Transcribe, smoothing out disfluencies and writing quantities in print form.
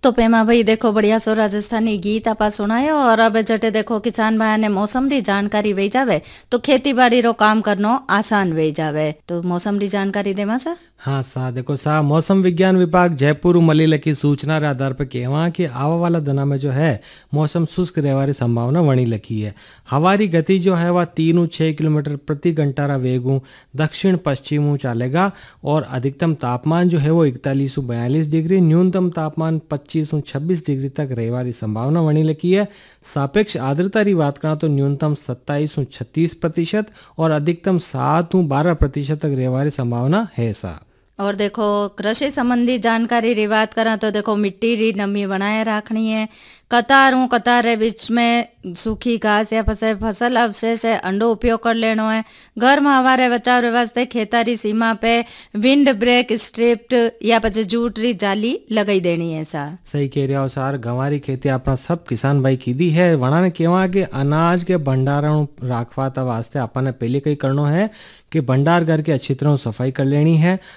तो पेमा भाई देखो बढ़िया सो राजस्थानी गीत आपा सुनायो और अब जटे देखो किसान भाई ने मौसम री जानकारी वे जावे तो खेती बाड़ी रो काम करनो आसान वे जावे। तो मौसम री जानकारी देवा सा। हाँ सा देखो सा मौसम विज्ञान विभाग जयपुर मलिल की सूचना रे आधार पर कहवा कि आवा वाला दिना में जो है मौसम शुष्क रहवारी संभावना वणी लखी है। हवारी गति जो है वह 3-6 किलोमीटर प्रति घंटा रा वेगू दक्षिण पश्चिम चालेगा और अधिकतम तापमान जो है वो 41 से 42 डिग्री, न्यूनतम तापमान 25 से 26 डिग्री तक रहवारी संभावना वणी लखी है। सापेक्ष आर्द्रता की बात करा तो न्यूनतम 27 से 36% और अधिकतम 7 से 12% तक रहवारी संभावना है सा। और देखो कृषि संबंधी जानकारी री बात करा तो देखो मिट्टी री नमी बनाए रखनी है। कतार रे बीच में सूखी घास या फसल अवशेष है अंडो उपयोग कर लेनो है। घर में हवारे बचाव रे वास्ते खेतारी सीमा पे विंड ब्रेक स्ट्रिप्ट या पचे जूट री जाली लगाई देनी है सा। सही कह रहे हो सार, गंवारी खेती अपना सब किसान भाई कीधी है। वणा ने केवा के अनाज के भंडारण राखवा वास्ते अपन ने पहले कई करनो है कि भंडार घर की अच्छी तरह सफाई कर लेनी है।